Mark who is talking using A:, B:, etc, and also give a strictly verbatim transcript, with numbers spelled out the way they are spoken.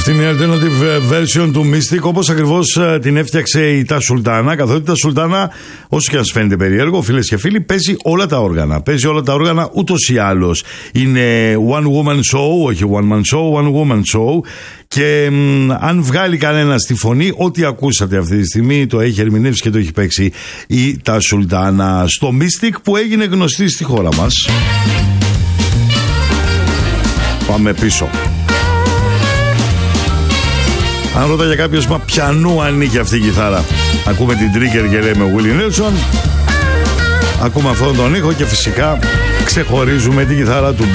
A: Αυτή είναι η alternative version του Mystic, όπως ακριβώς την έφτιαξε η Τα Σουλτάνα. Καθότι η Τα Σουλτάνα, όσο και αν σας φαίνεται περίεργο, φίλες και φίλοι, παίζει όλα τα όργανα. Παίζει όλα τα όργανα ούτως ή άλλως. Είναι one woman show, όχι one man show, one woman show. Και μ, αν βγάλει κανένα στη φωνή, ό,τι ακούσατε αυτή τη στιγμή το έχει ερμηνεύσει και το έχει παίξει η Τα Σουλτάνα στο Mystic, που έγινε γνωστή στη χώρα μας. Πάμε πίσω. Αν ρωτά για κάποιος, μα πιανού ανήκει αυτή η κιθάρα? Ακούμε την Trigger και λέμε Willie Nelson. Ακούμε αυτόν τον ήχο και φυσικά ξεχωρίζουμε την κιθάρα του